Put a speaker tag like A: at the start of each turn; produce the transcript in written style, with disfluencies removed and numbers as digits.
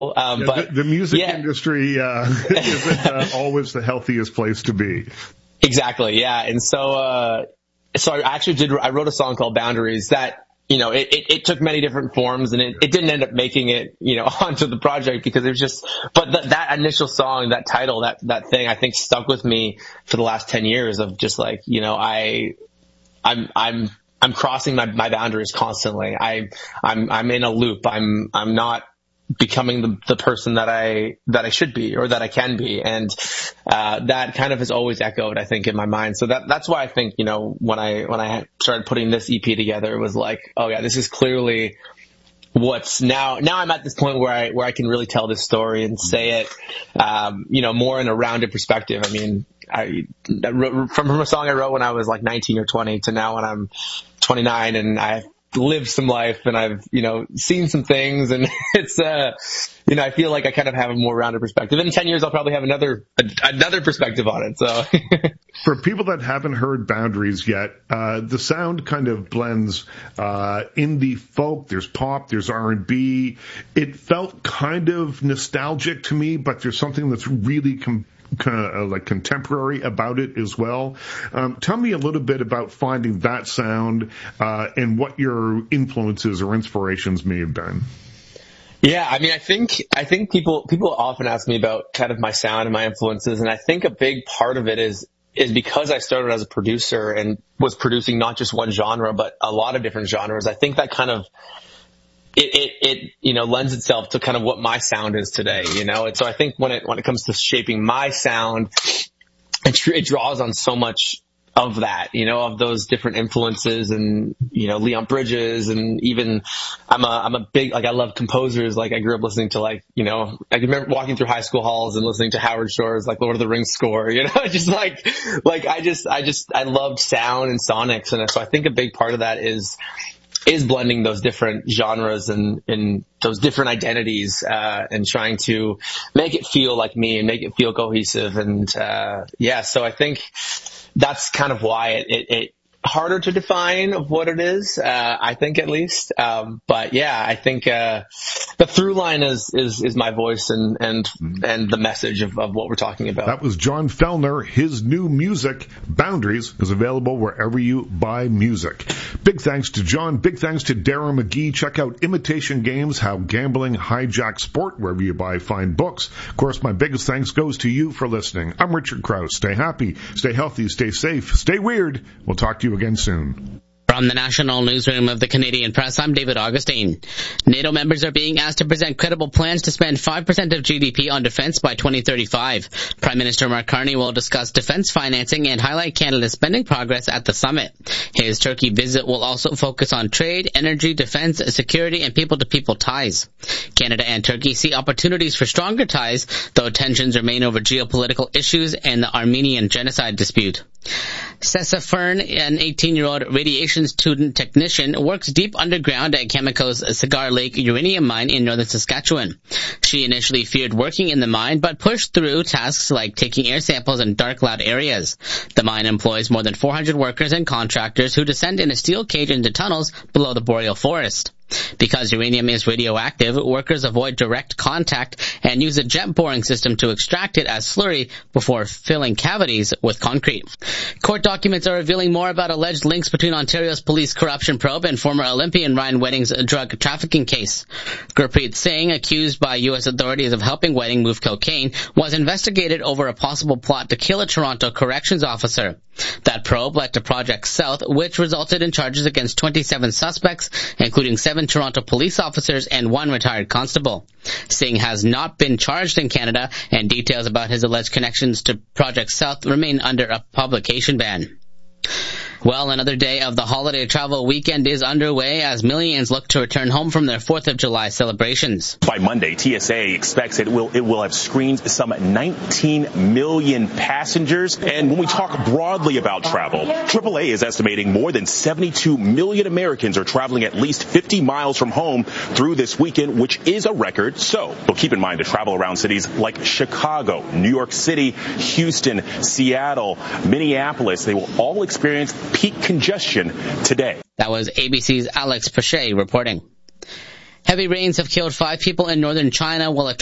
A: But
B: the music industry isn't always the healthiest place to be.
A: Exactly. Yeah. And so I wrote a song called Boundaries that, it took many different forms, and it didn't end up making it, onto the project because it was just, but that initial song, that title, that thing, I think stuck with me for the last 10 years of just like, I'm crossing my boundaries constantly. I'm in a loop. I'm not becoming the person that I should be or that I can be. And, that kind of has always echoed, I think, in my mind. So that's why I think, when I started putting this EP together, it was like, oh yeah, this is clearly what's now I'm at this point where I can really tell this story and say it, more in a rounded perspective. I mean, from a song I wrote when I was like 19 or 20 to now when I'm 29 and I've lived some life and I've, seen some things, and it's, I feel like I kind of have a more rounded perspective. In 10 years, I'll probably have another perspective on it. So
B: for people that haven't heard Boundaries yet, the sound kind of blends, indie folk, there's pop, there's R&B. It felt kind of nostalgic to me, but there's something that's really like contemporary about it as well. Tell me a little bit about finding that sound, and what your influences or inspirations may have been.
A: Yeah, I mean, I think people often ask me about kind of my sound and my influences, and I think a big part of it is because I started as a producer and was producing not just one genre, but a lot of different genres. I think that kind of it lends itself to kind of what my sound is today, And so I think when it comes to shaping my sound, it draws on so much of that, of those different influences and, Leon Bridges, and even I'm a big, like, I love composers. Like I grew up listening to I can remember walking through high school halls and listening to Howard Shore's like Lord of the Rings score, just I loved sound and sonics. And so I think a big part of that is blending those different genres and those different identities, and trying to make it feel like me and make it feel cohesive. And, so I think that's kind of why it harder to define of what it is, I think at least. But yeah, I think, the through line is my voice and the message of what we're talking about.
B: That was John Fellner. His new music, Boundaries, is available wherever you buy music. Big thanks to John. Big thanks to Darren McGee. Check out Imitation Games, How Gambling Hijacked Sport, wherever you buy fine books. Of course, my biggest thanks goes to you for listening. I'm Richard Krause. Stay happy, stay healthy, stay safe, stay weird. We'll talk to you again soon.
C: From the National Newsroom of the Canadian Press, I'm David Augustine. NATO members are being asked to present credible plans to spend 5% of GDP on defense by 2035. Prime Minister Mark Carney will discuss defense financing and highlight Canada's spending progress at the summit. His Turkey visit will also focus on trade, energy, defense, security, and people-to-people ties. Canada and Turkey see opportunities for stronger ties, though tensions remain over geopolitical issues and the Armenian genocide dispute. Sessa Fern, an 18-year-old radiation student technician, works deep underground at Cameco's Cigar Lake uranium mine in northern Saskatchewan. She initially feared working in the mine, but pushed through tasks like taking air samples in dark, loud areas. The mine employs more than 400 workers and contractors who descend in a steel cage into tunnels below the boreal forest. Because uranium is radioactive, workers avoid direct contact and use a jet boring system to extract it as slurry before filling cavities with concrete. Court documents are revealing more about alleged links between Ontario's police corruption probe and former Olympian Ryan Wedding's drug trafficking case. Gurpreet Singh, accused by U.S. authorities of helping Wedding move cocaine, was investigated over a possible plot to kill a Toronto corrections officer. That probe led to Project South, which resulted in charges against 27 suspects, including 7 Toronto police officers and 1 retired constable. Singh has not been charged in Canada, and details about his alleged connections to Project South remain under a publication ban. Well, another day of the holiday travel weekend is underway as millions look to return home from their 4th of July celebrations.
D: By Monday, TSA expects it will have screened some 19 million passengers. And when we talk broadly about travel, AAA is estimating more than 72 million Americans are traveling at least 50 miles from home through this weekend, which is a record. So keep in mind to travel around cities like Chicago, New York City, Houston, Seattle, Minneapolis. They will all experience peak congestion today.
C: That was ABC's Alex Pache reporting. Heavy rains have killed 5 people in northern China, while a